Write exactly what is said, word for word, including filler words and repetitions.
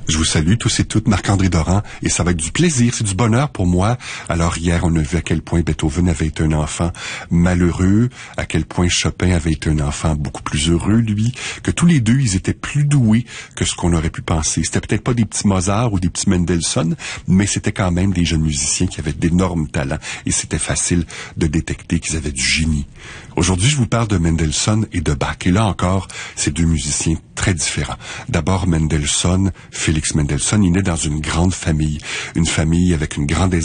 Je vous salue tous et toutes, Marc-André Doran, et ça va être du plaisir, c'est du bonheur pour moi. Alors hier, on a vu à quel point Beethoven avait été un enfant malheureux, à quel point Chopin avait été un enfant beaucoup plus heureux, lui, que tous les deux, ils étaient plus doués que ce qu'on aurait pu penser. C'était peut-être pas des petits Mozart ou des petits Mendelssohn, mais c'était quand même des jeunes musiciens qui avaient d'énormes talents, et c'était facile de détecter qu'ils avaient du génie. Aujourd'hui, je vous parle de Mendelssohn et de Bach, et là encore, c'est deux musiciens très différents. D'abord, Mendelssohn, Félix Mendelssohn, il naît dans une grande famille, une famille avec une grande